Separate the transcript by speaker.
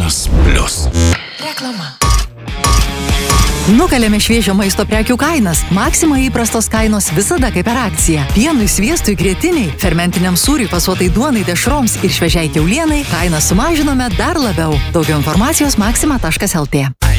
Speaker 1: Vienas plius.
Speaker 2: Reklama.
Speaker 3: Nukalėme šviežio maisto prekių kainas. Maxima įprastos kainos visada kaip per akciją. Pienui, sviestui, grietiniai, fermentiniam sūriui, fasuotai duonai, dešroms ir šviežiai kiaulienai kainą sumažinome dar labiau. Daugiau informacijos maxima.lt.